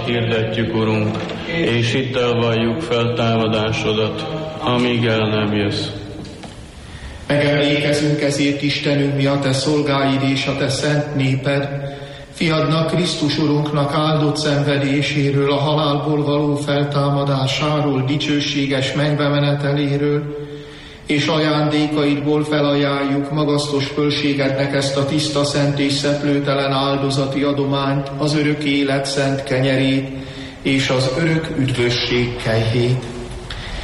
hirdetjük, Urunk, és hittel valljuk feltámadásodat, amíg el nem jössz. Megemlékezünk ezért, Istenünk, mi a te szolgáid és a te szent néped, fiadnak, Krisztus Urunknak áldott szenvedéséről, a halálból való feltámadásáról, dicsőséges mennybe meneteléről, és ajándékaidból felajánljuk magasztos fölségednek ezt a tiszta, szent és szeplőtelen áldozati adományt, az örök élet szent kenyerét és az örök üdvösség kejhét.